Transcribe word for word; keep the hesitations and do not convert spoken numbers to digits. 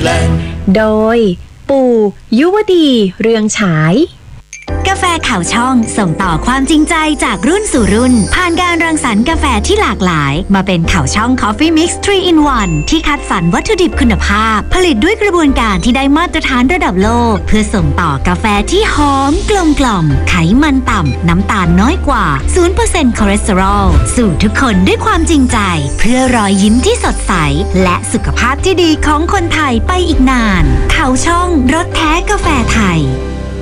Blend โดยปู่ยุวดีเรืองฉายกาแฟข่าวช่องส่งต่อความจริงใจจากรุ่นสู่รุ่นผ่านการรังสรรค์กาแฟที่หลากหลายมาเป็นข่าวช่อง Coffee Mix ทรี อิน วัน ที่คัดสรรวัตถุดิบคุณภาพผลิตด้วยกระบวนการที่ได้มาตรฐานระดับโลกเพื่อส่งต่อกาแฟที่หอมกลมกล่อมไขมันต่ำน้ำตาลน้อยกว่า ศูนย์เปอร์เซ็นต์ คอเลสเตอรอลสู่ทุกคนด้วยความจริงใจเพื่อรอยยิ้มที่สดใสและสุขภาพที่ดีของคนไทยไปอีกนานข่าวช่องรสแท้กาแฟไทย